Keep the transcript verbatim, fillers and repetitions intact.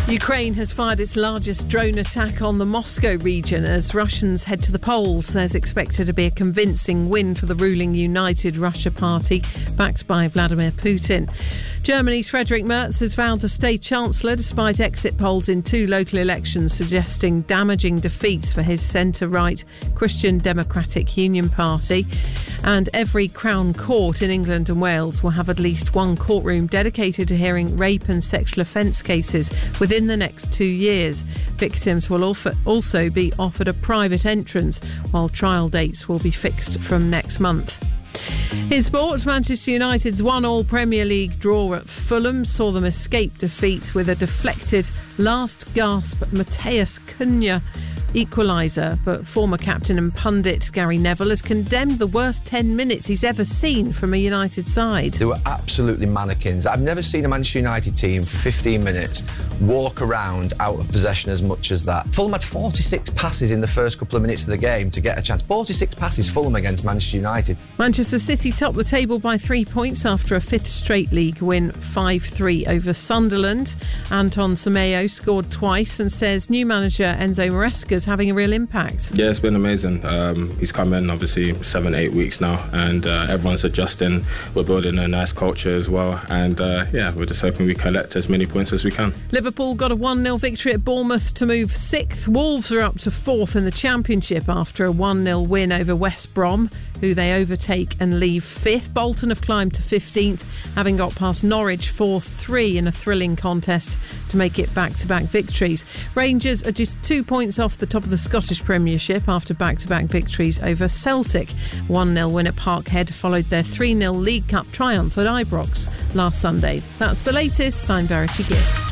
Ukraine has fired its largest drone attack on the Moscow region as Russians head to the polls. There's expected to be a convincing win for the ruling United Russia Party, backed by Vladimir Putin. Germany's Friedrich Merz has vowed to stay Chancellor despite exit polls in two local elections suggesting damaging defeats for his centre-right Christian Democratic Union Party. And every Crown Court in England and Wales will have at least one courtroom dedicated to hearing rape and sexual offence cases within the next two years. Victims will also be offered a private entrance, while trial dates will be fixed from next month. In sport, Manchester United's one-all Premier League draw at Fulham saw them escape defeat with a deflected last-gasp Matheus Cunha equaliser, but former captain and pundit Gary Neville has condemned the worst ten minutes he's ever seen from a United side. They were absolutely mannequins. I've never seen a Manchester United team for fifteen minutes walk around out of possession as much as that. Fulham had forty-six passes in the first couple of minutes of the game to get a chance. forty-six passes Fulham against Manchester United. Manchester City topped the table by three points after a fifth straight league win, five three over Sunderland. Anton Semenyo scored twice and says new manager Enzo Maresca's having a real impact. Yeah, it's been amazing. Um, he's come in obviously seven, eight weeks now, and uh, everyone's adjusting. We're building a nice culture as well, and uh, yeah, we're just hoping we collect as many points as we can. Liverpool got a one nil victory at Bournemouth to move sixth. Wolves are up to fourth in the Championship after a one nil win over West Brom, who they overtake and leave fifth. Bolton have climbed to fifteenth, having got past Norwich four three in a thrilling contest to make it back-to-back victories. Rangers are just two points off the top of the Scottish Premiership after back-to-back victories over Celtic. one nil win at Parkhead followed their three nil League Cup triumph at Ibrox last Sunday. That's the latest. I'm Verity Gibb.